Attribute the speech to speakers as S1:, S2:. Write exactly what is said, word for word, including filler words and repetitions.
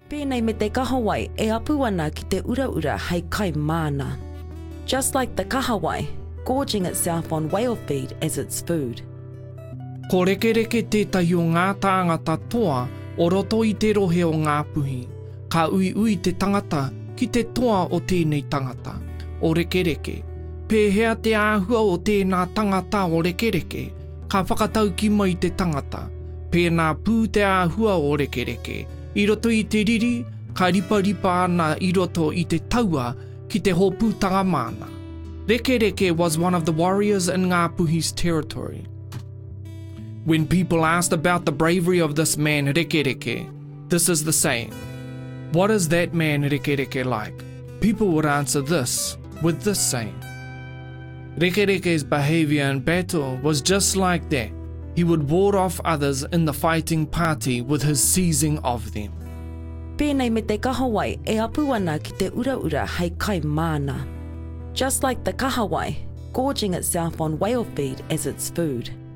S1: Pēnei me te kahawai e apu ana ki te ura-ura hei kai mana. Just like the kahawai, gorging itself on whale feed as its food.
S2: Ko rekereke tētahi o ngā tāngata toa o roto i te rohe o ngā puhi. Ka ui ui te tangata ki te toa o tēnei tangata. O rekereke, pēhea te āhua o tēnā tangata o rekereke, ka whakatau ki mai te tangata. Pēnā pū te āhua o rekereke. I roto i te riri, ka ripa ripa ana i roto i te taua ki te hōpūtanga mana. Rekereke was one of the warriors in Ngā Puhi's territory. When people asked about the bravery of this man Rekereke, this is the saying. What is that man Rekereke like? People would answer this with this saying. Rekereke's behavior in battle was just like that. He would ward off others in the fighting party with his seizing of them.
S1: Pēnei me te kahawai e apu ana ki te ura-ura hei kai mana. Just like the kahawai, gorging itself on whale feed as its food.